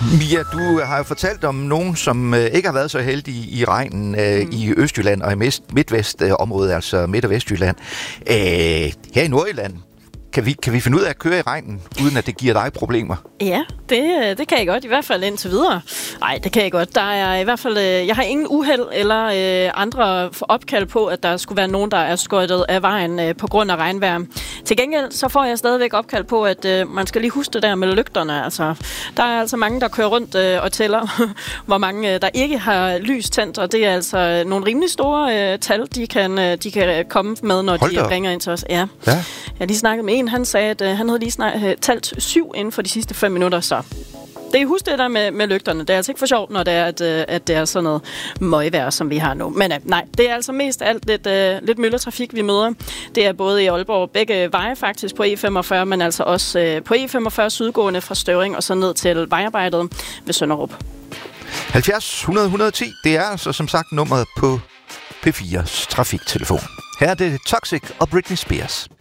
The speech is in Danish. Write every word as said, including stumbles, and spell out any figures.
Mia, du har jo fortalt om nogen, som øh, ikke har været så heldige i regnen øh, mm. i Østjylland og i Midtvestområdet, altså Midt- og Vestjylland. Øh, her i Nordjylland, kan vi, kan vi finde ud af at køre i regnen, uden at det giver dig problemer? Ja, det, det kan jeg godt, i hvert fald indtil videre. Nej, det kan jeg godt. Der er i hvert fald, jeg har ingen uheld eller øh, andre opkald på, at der skulle være nogen, der er skøjtet af vejen øh, på grund af regnvejr. Til gengæld så får jeg stadigvæk opkald på, at øh, man skal lige huske det der med lygterne. Altså, der er altså mange, der kører rundt øh, og tæller, hvor mange øh, der ikke har lys tændt, og det er altså nogle rimelig store øh, tal, de kan, øh, de kan komme med, når Hold de ringer ind til os. Ja. Ja. Jeg har lige snakket med en, han sagde, at øh, han havde lige snak- øh, talt syv inden for de sidste fem minutter, så det er husk det der med, med lygterne. Det er altså ikke for sjovt, når det er, at, at det er sådan noget møgvejr, som vi har nu. Men nej, det er altså mest alt lidt, uh, lidt mølletrafik, vi møder. Det er både i Aalborg, begge veje faktisk på E femogfyrre, men altså også uh, på E femogfyrre sydgående fra Støvring og så ned til vejarbejdet ved Sønderup. halvfjerds hundrede et hundrede og ti, det er altså som sagt nummeret på P fires trafiktelefon. Her er det Toxic og Britney Spears.